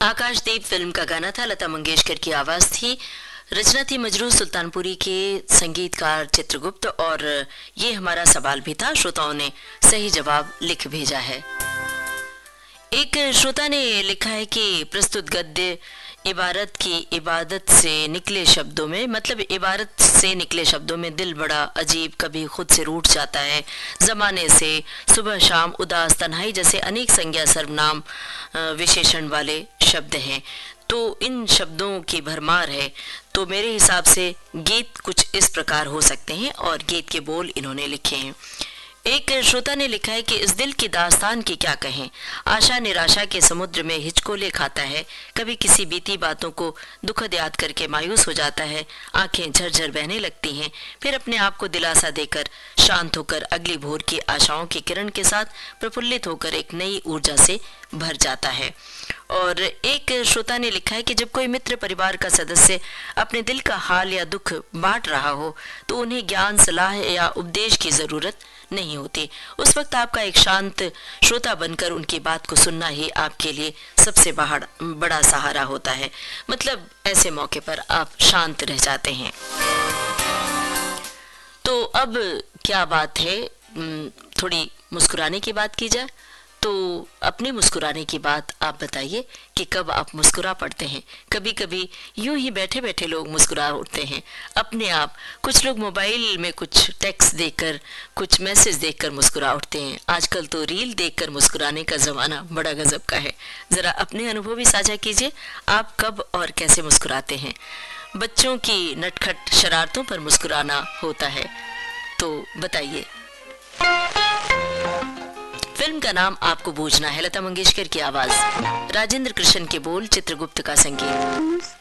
आकाशदीप film का गाना था, लता मंगेशकर की आवाज थी। रचना थी मजरू सुल्तानपुरी के, संगीतकार चित्रगुप्त। और ये हमारा सवाल भी था, श्रोताओं ने सही जवाब लिख भेजा है। एक श्रोता ने लिखा है कि प्रस्तुत गद्य इबारत की इबादत से निकले शब्दों में, मतलब इबारत से निकले शब्दों में दिल बड़ा अजीब, कभी खुद से रूठ जाता है, जमाने से, सुबह शाम, उदास, तन्हाई जैसे अनेक संज्ञा सर्वनाम विशेषण वाले शब्द हैं। तो इन शब्दों की भरमार है। तो मेरे हिसाब से गीत कुछ इस प्रकार हो सकते हैं और गीत के बोल इन्होंने लिखे हैं। एक श्रोता ने लिखा है कि इस दिल की दास्तान की क्या कहें, आशा निराशा के समुद्र में हिचकोले खाता है, कभी किसी बीती बातों को दुखद याद करके मायूस हो जाता है, आंखें झरझर बहने लगती हैं, फिर अपने आप को दिलासा देकर शांत होकर अगली भोर की आशाओं की किरण के साथ प्रफुल्लित होकर एक नई ऊर्जा से भर जाता है। और एक श्रोता ने लिखा है कि जब कोई मित्र परिवार का सदस्य अपने दिल का हाल या दुख बांट रहा हो तो उन्हें ज्ञान, सलाह या उपदेश की जरूरत नहीं होती। उस वक्त आपका एक शांत श्रोता बनकर उनकी बात को सुनना ही आपके लिए सबसे बड़ा सहारा होता है। मतलब ऐसे मौके पर आप शांत रह जाते हैं। तो अब क्या बात है, थोड़ी मुस्कुराने की बात की जाए। तो अपने मुस्कुराने की बात आप बताइए कि कब आप मुस्कुरा पड़ते हैं। कभी कभी यूं ही बैठे बैठे लोग मुस्कुरा उठते हैं अपने आप। कुछ लोग मोबाइल में कुछ टेक्स्ट देखकर, कुछ मैसेज देखकर मुस्कुरा उठते हैं। आजकल तो रील देखकर मुस्कुराने का जमाना बड़ा गजब का है। जरा अपने अनुभव भी साझा कीजिए, आप कब और कैसे मुस्कुराते हैं। बच्चों की नटखट शरारतों पर मुस्कुराना होता है, तो बताइए। फिल्म का नाम आपको बूझना है, लता मंगेशकर की आवाज, राजेंद्र कृष्ण के बोल, चित्रगुप्त का संगीत।